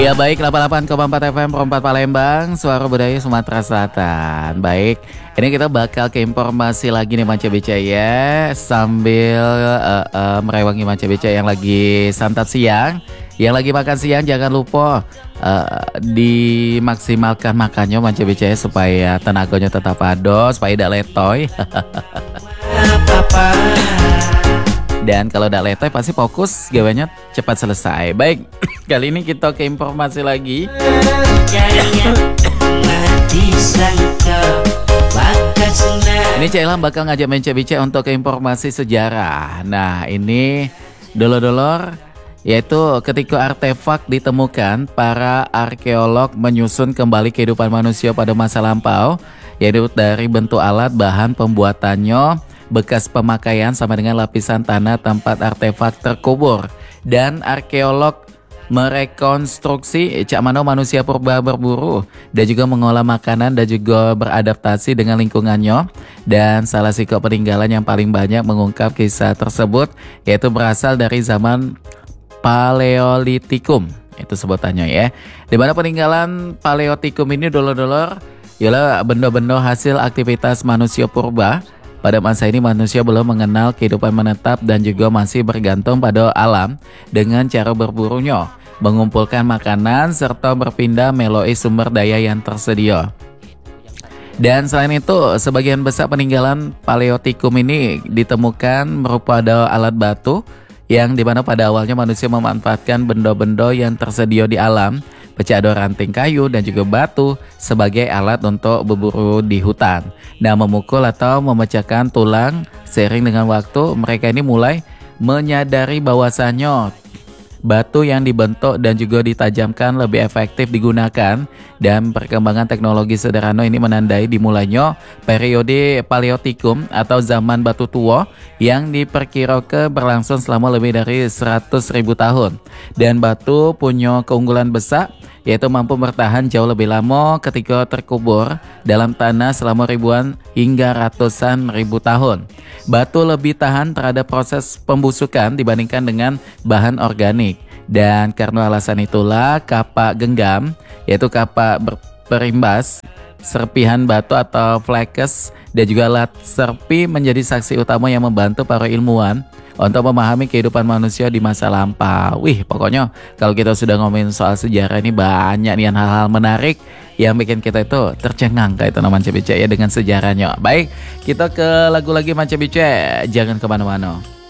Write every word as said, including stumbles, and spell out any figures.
Ya baik, delapan puluh delapan koma empat F M Pro empat Palembang, suara budaya Sumatera Selatan. Baik, ini kita bakal ke informasi lagi nih Manca Beca ya. Sambil uh, uh, merewangi Manca Beca yang lagi santap siang, yang lagi makan siang, jangan lupa uh, dimaksimalkan makannya Manca Beca ya, supaya tenaganya tetap ada, supaya tidak letoy. Dan kalau udah letoy pasti fokus gawanya cepat selesai. Baik, kali ini kita ke informasi lagi. Ini Cak Ilham bakal ngajak Manca Beca untuk ke informasi sejarah. Nah ini dolor-dolor, yaitu ketika artefak ditemukan, para arkeolog menyusun kembali kehidupan manusia pada masa lampau, yaitu dari bentuk alat, bahan pembuatannya, bekas pemakaian sama dengan lapisan tanah tempat artefak terkubur. Dan arkeolog merekonstruksi cak mano manusia purba berburu dan juga mengolah makanan dan juga beradaptasi dengan lingkungannya. Dan salah satu peninggalan yang paling banyak mengungkap kisah tersebut yaitu berasal dari zaman Paleolitikum, itu sebutannya ya. Di mana peninggalan Paleolitikum ini dolor-dolor ialah benda-benda hasil aktivitas manusia purba. Pada masa ini manusia belum mengenal kehidupan menetap dan juga masih bergantung pada alam dengan cara berburunya, mengumpulkan makanan serta berpindah melalui sumber daya yang tersedia. Dan selain itu, sebagian besar peninggalan Paleolitikum ini ditemukan merupakan alat batu yang dimana pada awalnya manusia memanfaatkan benda-benda yang tersedia di alam, pecah ranting kayu dan juga batu sebagai alat untuk berburu di hutan. Nah, memukul atau memecahkan tulang. Seiring dengan waktu, mereka ini mulai menyadari bahwasannya batu yang dibentuk dan juga ditajamkan lebih efektif digunakan. Dan perkembangan teknologi sederhana ini menandai dimulainya periode Paleolitikum atau zaman batu tua yang diperkirakan berlangsung selama lebih dari seratus ribu tahun. Dan batu punya keunggulan besar, yaitu mampu bertahan jauh lebih lama ketika terkubur dalam tanah selama ribuan hingga ratusan ribu tahun. Batu lebih tahan terhadap proses pembusukan dibandingkan dengan bahan organik. Dan karena alasan itulah kapak genggam, yaitu kapak berimbas, serpihan batu atau flakes, dan juga alat serpi menjadi saksi utama yang membantu para ilmuwan untuk memahami kehidupan manusia di masa lampau. Wih, pokoknya kalau kita sudah ngomongin soal sejarah ini banyak nih hal-hal menarik yang bikin kita itu tercengang kayak itu Manca Beca ya dengan sejarahnya. Baik, kita ke lagu lagi Manca Beca, jangan kemana-mana.